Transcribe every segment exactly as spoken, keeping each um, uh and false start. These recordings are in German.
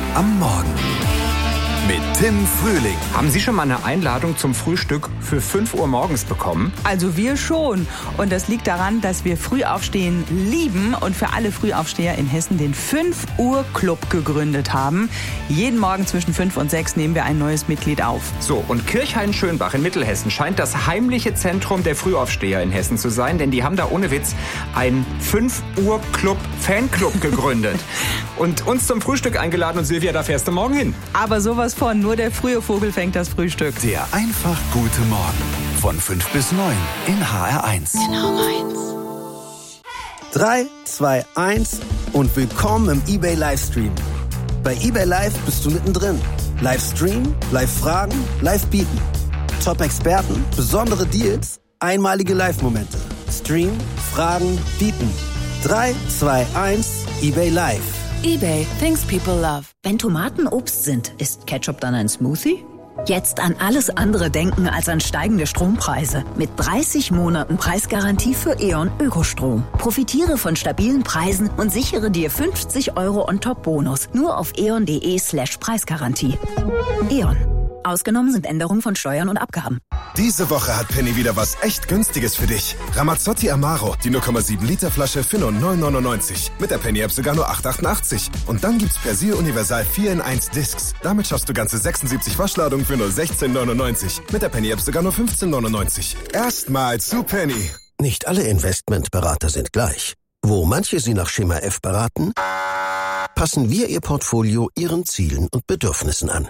am Morgen mit Tim Frühling. Haben Sie schon mal eine Einladung zum Frühstück für fünf Uhr morgens bekommen? Also wir schon. Und das liegt daran, dass wir Frühaufstehen lieben und für alle Frühaufsteher in Hessen den fünf Uhr Club gegründet haben. Jeden Morgen zwischen fünf und sechs nehmen wir ein neues Mitglied auf. So, und Kirchhain-Schönbach in Mittelhessen scheint das heimliche Zentrum der Frühaufsteher in Hessen zu sein, denn die haben da ohne Witz einen fünf Uhr Club Fanclub gegründet und uns zum Frühstück eingeladen. Und Silvia, da fährst du morgen hin. Aber sowas von, nur der frühe Vogel fängt das Frühstück. Der einfach gute Morgen von fünf bis neun in H R eins. Genau meins. drei, zwei, eins und willkommen im eBay Livestream. Bei eBay Live bist du mittendrin. Livestream, Live-Fragen, Live-Bieten. Top-Experten, besondere Deals, einmalige Live-Momente. Stream, Fragen, Bieten. drei, zwei, eins, eBay Live. eBay, things people love. Wenn Tomaten Obst sind, ist Ketchup dann ein Smoothie? Jetzt an alles andere denken als an steigende Strompreise. Mit dreißig Monaten Preisgarantie für E.ON Ökostrom. Profitiere von stabilen Preisen und sichere dir fünfzig Euro on top Bonus. Nur auf eon.de slash Preisgarantie. E.ON. Ausgenommen sind Änderungen von Steuern und Abgaben. Diese Woche hat Penny wieder was echt Günstiges für dich. Ramazzotti Amaro, die null Komma sieben Liter Flasche für nur neun neunundneunzig. Mit der Penny-App sogar nur acht achtundachtzig. Und dann gibt's Persil Universal vier in eins Discs. Damit schaffst du ganze sechsundsiebzig Waschladungen für nur sechzehn neunundneunzig. Mit der Penny-App sogar nur fünfzehn neunundneunzig. Erstmal zu Penny. Nicht alle Investmentberater sind gleich. Wo manche sie nach Schema F beraten, passen wir ihr Portfolio ihren Zielen und Bedürfnissen an.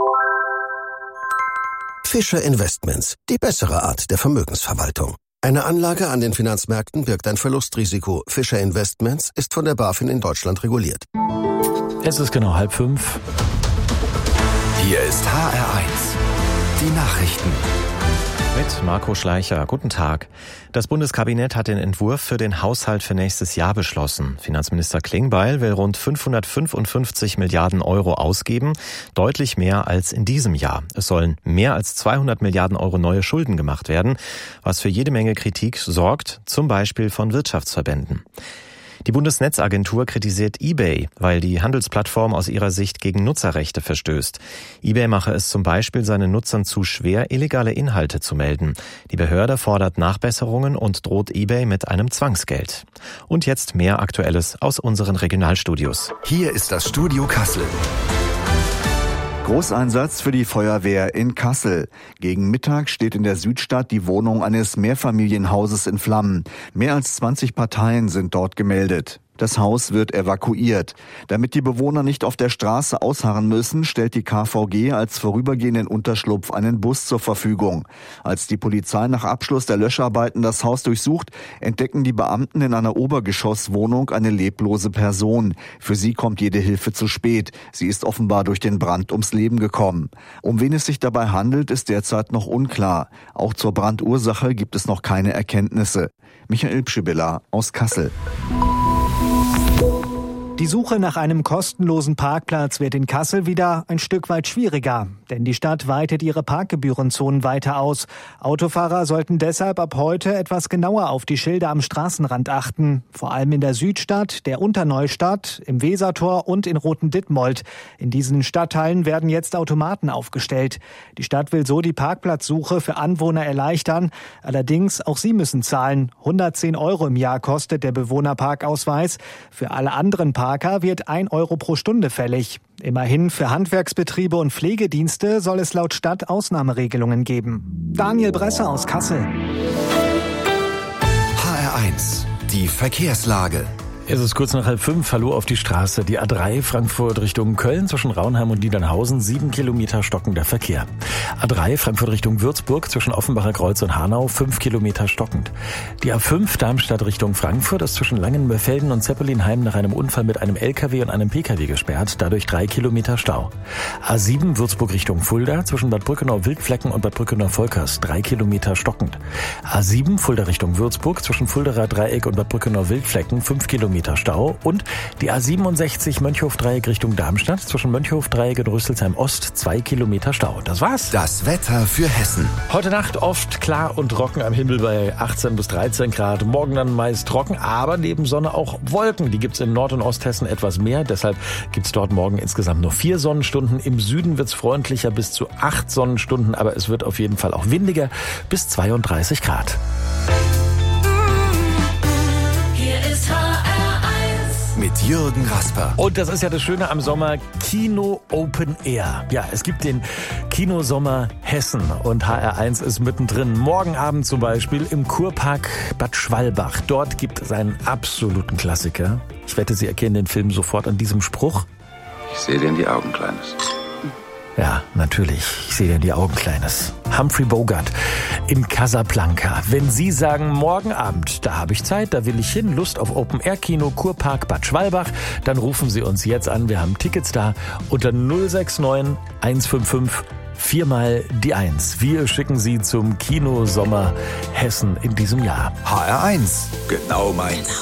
Fischer Investments, die bessere Art der Vermögensverwaltung. Eine Anlage an den Finanzmärkten birgt ein Verlustrisiko. Fischer Investments ist von der BaFin in Deutschland reguliert. Es ist genau halb fünf. Hier ist H R eins. Die Nachrichten. Mit Marco Schleicher. Guten Tag. Das Bundeskabinett hat den Entwurf für den Haushalt für nächstes Jahr beschlossen. Finanzminister Klingbeil will rund fünfhundertfünfundfünfzig Milliarden Euro ausgeben, deutlich mehr als in diesem Jahr. Es sollen mehr als zweihundert Milliarden Euro neue Schulden gemacht werden, was für jede Menge Kritik sorgt, zum Beispiel von Wirtschaftsverbänden. Die Bundesnetzagentur kritisiert eBay, weil die Handelsplattform aus ihrer Sicht gegen Nutzerrechte verstößt. eBay mache es zum Beispiel seinen Nutzern zu schwer, illegale Inhalte zu melden. Die Behörde fordert Nachbesserungen und droht eBay mit einem Zwangsgeld. Und jetzt mehr Aktuelles aus unseren Regionalstudios. Hier ist das Studio Kassel. Großeinsatz für die Feuerwehr in Kassel. Gegen Mittag steht in der Südstadt die Wohnung eines Mehrfamilienhauses in Flammen. Mehr als zwanzig Parteien sind dort gemeldet. Das Haus wird evakuiert. Damit die Bewohner nicht auf der Straße ausharren müssen, stellt die K V G als vorübergehenden Unterschlupf einen Bus zur Verfügung. Als die Polizei nach Abschluss der Löscharbeiten das Haus durchsucht, entdecken die Beamten in einer Obergeschosswohnung eine leblose Person. Für sie kommt jede Hilfe zu spät. Sie ist offenbar durch den Brand ums Leben gekommen. Um wen es sich dabei handelt, ist derzeit noch unklar. Auch zur Brandursache gibt es noch keine Erkenntnisse. Michael Pschibilla aus Kassel. Die Suche nach einem kostenlosen Parkplatz wird in Kassel wieder ein Stück weit schwieriger, denn die Stadt weitet ihre Parkgebührenzonen weiter aus. Autofahrer sollten deshalb ab heute etwas genauer auf die Schilder am Straßenrand achten, vor allem in der Südstadt, der Unterneustadt, im Wesertor und in Roten-Dittmold. In diesen Stadtteilen werden jetzt Automaten aufgestellt. Die Stadt will so die Parkplatzsuche für Anwohner erleichtern, allerdings auch sie müssen zahlen. hundertzehn Euro im Jahr kostet der Bewohnerparkausweis. Für alle anderen Parkplätze Parker wird ein Euro pro Stunde fällig. Immerhin für Handwerksbetriebe und Pflegedienste soll es laut Stadt Ausnahmeregelungen geben. Daniel Bresser aus Kassel. H R eins. Die Verkehrslage. Es ist kurz nach halb fünf. Hallo auf die Straße. Die A drei Frankfurt Richtung Köln zwischen Raunheim und Niedernhausen. Sieben Kilometer stockender Verkehr. A drei Frankfurt Richtung Würzburg zwischen Offenbacher Kreuz und Hanau. Fünf Kilometer stockend. Die A fünf Darmstadt Richtung Frankfurt ist zwischen Langenmörfelden und Zeppelinheim nach einem Unfall mit einem L K W und einem P K W gesperrt. Dadurch drei Kilometer Stau. A sieben Würzburg Richtung Fulda zwischen Bad Brückenau-Wildflecken und Bad Brückenau-Volkers. Drei Kilometer stockend. A sieben Fulda Richtung Würzburg zwischen Fulderer Dreieck und Bad Brückenau-Wildflecken. Fünf Kilometer Kilometer Stau. Und die A siebenundsechzig Mönchhof-Dreieck Richtung Darmstadt zwischen Mönchhof-Dreieck und Rüsselsheim-Ost zwei Kilometer Stau. Das war's. Das Wetter für Hessen. Heute Nacht oft klar und trocken am Himmel bei achtzehn bis dreizehn Grad. Morgen dann meist trocken, aber neben Sonne auch Wolken. Die gibt's in Nord- und Osthessen etwas mehr. Deshalb gibt's dort morgen insgesamt nur vier Sonnenstunden. Im Süden wird's freundlicher bis zu acht Sonnenstunden, aber es wird auf jeden Fall auch windiger bis zweiunddreißig Grad. Hier ist H R eins mit Jürgen Rasper. Und das ist ja das Schöne am Sommer, Kino Open Air. Ja, es gibt den Kinosommer Hessen und H R eins ist mittendrin. Morgen Abend zum Beispiel im Kurpark Bad Schwalbach. Dort gibt es einen absoluten Klassiker. Ich wette, Sie erkennen den Film sofort an diesem Spruch. Ich sehe dir in die Augen, Kleines. Ja, natürlich. Ich sehe dir in die Augen, Kleines. Humphrey Bogart in Casablanca. Wenn Sie sagen, morgen Abend, da habe ich Zeit, da will ich hin, Lust auf Open-Air-Kino, Kurpark Bad Schwalbach, dann rufen Sie uns jetzt an. Wir haben Tickets da unter null sechs neun eins fünf fünf viermal die eins. Wir schicken Sie zum Kinosommer Hessen in diesem Jahr. H R eins, genau meins.